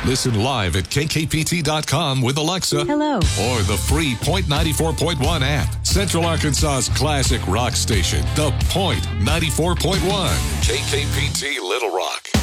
Listen live at kkpt.com with Alexa. Hello. Or the free Point 94.1 app. Central Arkansas's classic rock station, The Point 94.1. KKPT Little Rock.